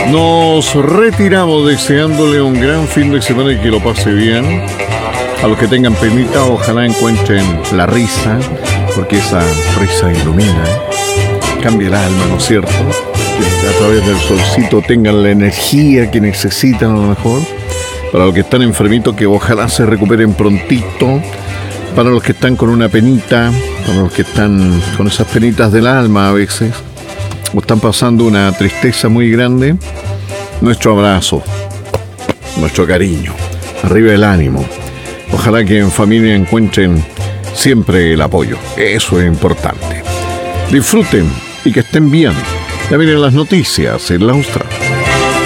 Nos retiramos deseándole un gran fin de semana y que lo pase bien. A los que tengan penita, ojalá encuentren la risa, porque esa risa ilumina, cambia el alma, ¿no es cierto? Que a través del solcito tengan la energía que necesitan a lo mejor. Para los que están enfermitos, que ojalá se recuperen prontito. Para los que están con una penita, para los que están con esas penitas del alma a veces, o están pasando una tristeza muy grande, nuestro abrazo, nuestro cariño, arriba el ánimo. Ojalá que en familia encuentren siempre el apoyo, eso es importante. Disfruten y que estén bien. Ya vienen las noticias en la Austral.